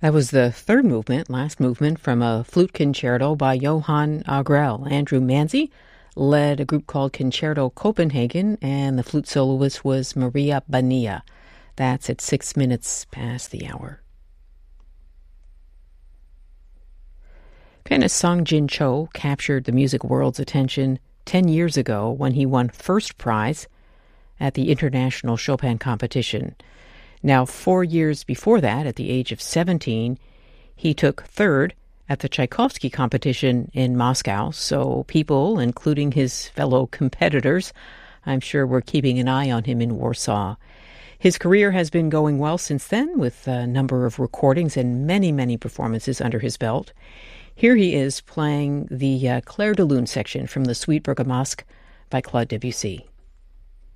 That was the third movement, last movement, from a flute concerto by Johann Agrell. Andrew Manzi led a group called Concerto Copenhagen, and the flute soloist was Maria Bania. That's at 6 minutes past the hour. Pianist Song Jin Cho captured the music world's attention 10 years ago when he won first prize at the International Chopin Competition. Now, 4 years before that, at the age of 17, he took third at the Tchaikovsky competition in Moscow. So people, including his fellow competitors, I'm sure were keeping an eye on him in Warsaw. His career has been going well since then, with a number of recordings and many, many performances under his belt. Here he is playing the Clair de Lune section from the Suite Bergamasque by Claude Debussy.